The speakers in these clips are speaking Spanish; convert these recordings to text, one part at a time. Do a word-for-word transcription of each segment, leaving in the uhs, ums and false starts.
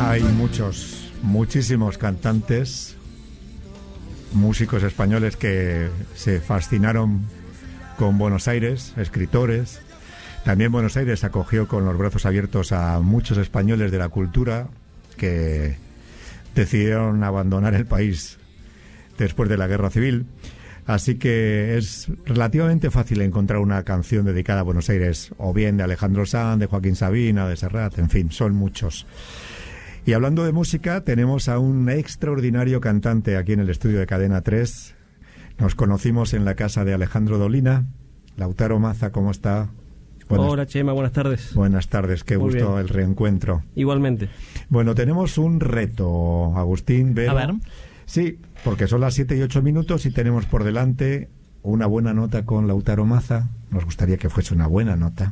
Hay muchos, muchísimos cantantes, músicos españoles que se fascinaron con Buenos Aires, escritores. También Buenos Aires acogió con los brazos abiertos a muchos españoles de la cultura que decidieron abandonar el país después de la Guerra Civil. Así que es relativamente fácil encontrar una canción dedicada a Buenos Aires, o bien de Alejandro Sanz, de Joaquín Sabina, de Serrat, en fin, son muchos. Y hablando de música, tenemos a un extraordinario cantante aquí en el estudio de Cadena tres. Nos conocimos en la casa de Alejandro Dolina. Lautaro Maza, ¿cómo está? Buenas... Hola, Chema, buenas tardes. Buenas tardes, qué Muy gusto bien. El reencuentro. Igualmente. Bueno, tenemos un reto, Agustín, Vero. A ver. Sí, porque son las siete y ocho minutos y tenemos por delante una buena nota con Lautaro Maza. Nos gustaría que fuese una buena nota.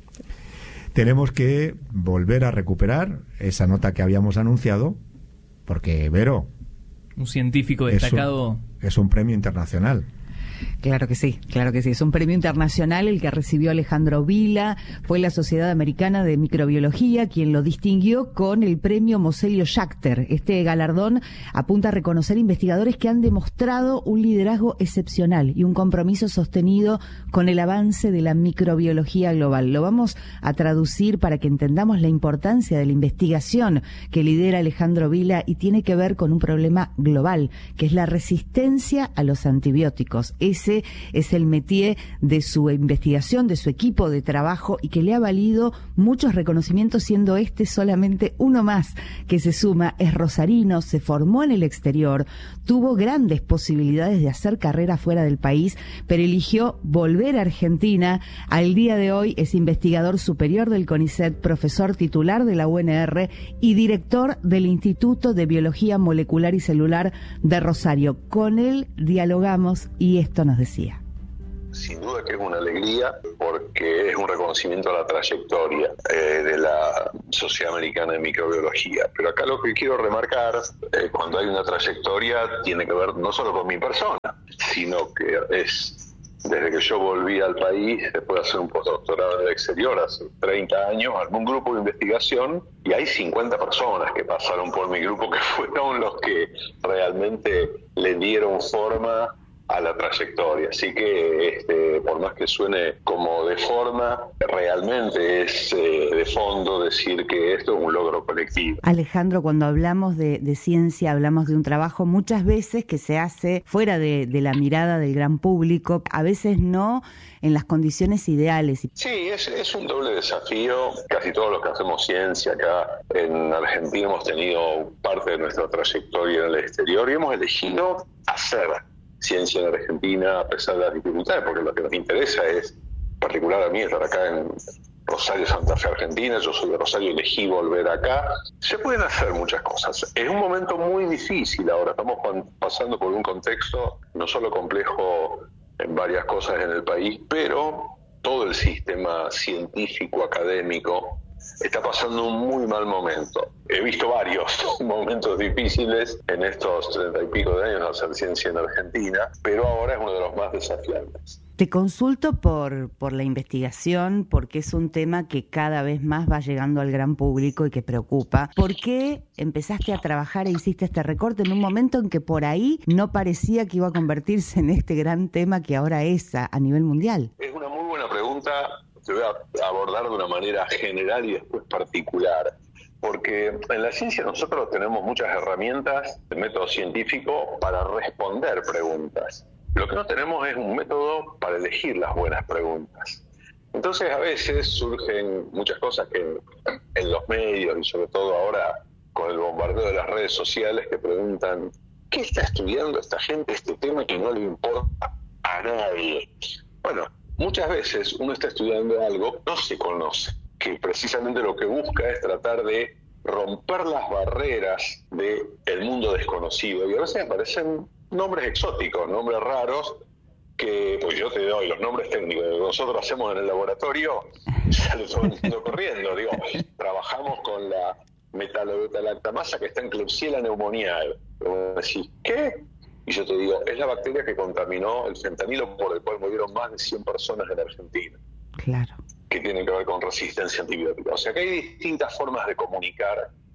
Tenemos que volver a recuperar esa nota que habíamos anunciado, porque, Vero... Un científico destacado... Es un, es un premio internacional. Claro que sí, claro que sí. Es un premio internacional el que recibió Alejandro Vila. Fue la Sociedad Americana de Microbiología quien lo distinguió con el premio Moselio Schachter. Este galardón apunta a reconocer investigadores que han demostrado un liderazgo excepcional y un compromiso sostenido con el avance de la microbiología global. Lo vamos a traducir para que entendamos la importancia de la investigación que lidera Alejandro Vila y tiene que ver con un problema global, que es la resistencia a los antibióticos. Ese es el métier de su investigación, de su equipo de trabajo y que le ha valido muchos reconocimientos, siendo este solamente uno más que se suma. Es rosarino, se formó en el exterior, tuvo grandes posibilidades de hacer carrera fuera del país, pero eligió volver a Argentina. Al día de hoy es investigador superior del CONICET, profesor titular de la U N R y director del Instituto de Biología Molecular y Celular de Rosario. Con él dialogamos y esto nos decía. Sin duda que es una alegría porque es un reconocimiento a la trayectoria eh, de la Sociedad Americana de Microbiología. Pero acá lo que quiero remarcar, eh, cuando hay una trayectoria, tiene que ver no solo con mi persona, sino que es desde que yo volví al país, después de hacer un postdoctorado en el exterior hace treinta años, armé un grupo de investigación y hay cincuenta personas que pasaron por mi grupo que fueron los que realmente le dieron forma a la trayectoria. Así que este, por más que suene como de forma, realmente es eh, de fondo decir que esto es un logro colectivo. Alejandro, cuando hablamos de, de ciencia, hablamos de un trabajo muchas veces que se hace fuera de, de la mirada del gran público, a veces no en las condiciones ideales. Sí, es, es un doble desafío. Casi todos los que hacemos ciencia acá en Argentina hemos tenido parte de nuestra trayectoria en el exterior y hemos elegido hacer ciencia en Argentina a pesar de las dificultades, porque lo que nos interesa es, en particular a mí, estar acá en Rosario, Santa Fe, Argentina. Yo soy de Rosario, elegí volver acá. Se pueden hacer muchas cosas. Es un momento muy difícil ahora, estamos pasando por un contexto no solo complejo en varias cosas en el país, pero todo el sistema científico, académico, está pasando un muy mal momento. He visto varios momentos difíciles en estos treinta y pico de años de hacer ciencia en Argentina, pero ahora es uno de los más desafiantes. Te consulto por, por la investigación, porque es un tema que cada vez más va llegando al gran público y que preocupa. ¿Por qué empezaste a trabajar e hiciste este recorte en un momento en que por ahí no parecía que iba a convertirse en este gran tema que ahora es a, a nivel mundial? Es una muy buena pregunta. Te voy a abordar de una manera general y después particular, porque en la ciencia nosotros tenemos muchas herramientas de método científico para responder preguntas. Lo que no tenemos es un método para elegir las buenas preguntas. Entonces a veces surgen muchas cosas que en, en los medios y sobre todo ahora con el bombardeo de las redes sociales que preguntan ¿qué está estudiando esta gente este tema que no le importa a nadie? Bueno, muchas veces uno está estudiando algo, no se conoce, que precisamente lo que busca es tratar de romper las barreras del mundo desconocido. Y a veces aparecen nombres exóticos, nombres raros, que pues yo te doy los nombres técnicos que nosotros hacemos en el laboratorio, sale todo el mundo corriendo. Digo, trabajamos con la metalobetalactamasa que está en Klebsiella pneumoniae. Vos decís, ¿qué? Y yo te digo, es la bacteria que contaminó el fentanilo por el cual murieron más de cien personas en Argentina. Claro. Que tienen que ver con resistencia antibiótica. O sea que hay distintas formas de comunicar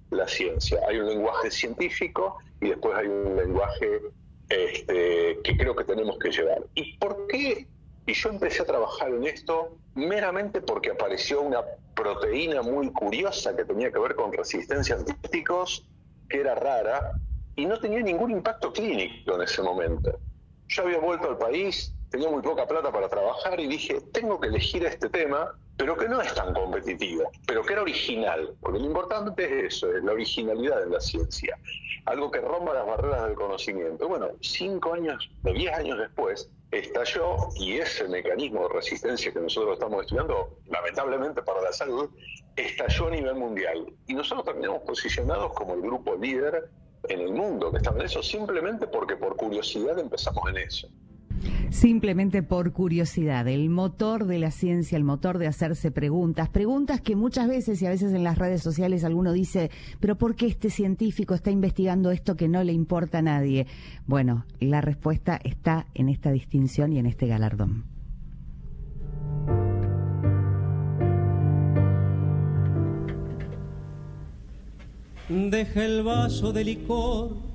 la ciencia. Hay un lenguaje científico y después hay un lenguaje este, que creo que tenemos que llevar. ¿Y por qué? Y yo empecé a trabajar en esto meramente porque apareció una proteína muy curiosa que tenía que ver con resistencia a antibióticos, que era rara, y no tenía ningún impacto clínico en ese momento. Yo había vuelto al país, tenía muy poca plata para trabajar y dije, tengo que elegir este tema, pero que no es tan competitivo, pero que era original, porque lo importante es eso, es la originalidad en la ciencia, algo que rompa las barreras del conocimiento. Bueno, cinco años o diez años después, estalló, y ese mecanismo de resistencia que nosotros estamos estudiando, lamentablemente para la salud, estalló a nivel mundial. Y nosotros terminamos posicionados como el grupo líder en el mundo que estaba en eso, simplemente porque por curiosidad empezamos en eso. Simplemente por curiosidad, el motor de la ciencia, el motor de hacerse preguntas, preguntas que muchas veces y a veces en las redes sociales alguno dice, pero ¿por qué este científico está investigando esto que no le importa a nadie? Bueno, la respuesta está en esta distinción y en este galardón. Deja el vaso de licor